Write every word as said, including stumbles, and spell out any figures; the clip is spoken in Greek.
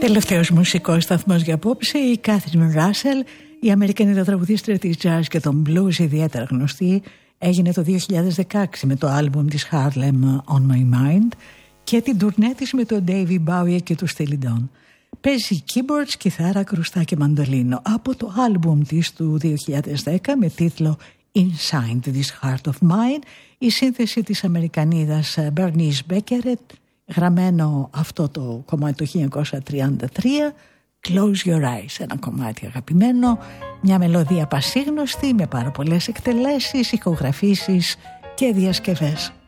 Τελευταίος μουσικός σταθμός για απόψε, η Κάθριν Ράσελ, η Αμερικανίδα τραγουδίστρια της jazz και των blues, ιδιαίτερα γνωστή, έγινε το δύο χιλιάδες δεκαέξι με το άλμπουμ της Harlem On My Mind και την τουρνέ της με τον David Bowie και του Steely Dan. Παίζει keyboards, κιθάρα, κρουστά και μαντολίνο από το άλμπουμ της του δύο χιλιάδες δέκα με τίτλο Inside This Heart of Mine, η σύνθεση της Αμερικανίδας Bernice Beckeret, γραμμένο αυτό το κομμάτι το χίλια εννιακόσια τριάντα τρία, Close Your Eyes, ένα κομμάτι αγαπημένο, μια μελωδία πασίγνωστη με πάρα πολλές εκτελέσεις, ηχογραφήσεις και διασκευές.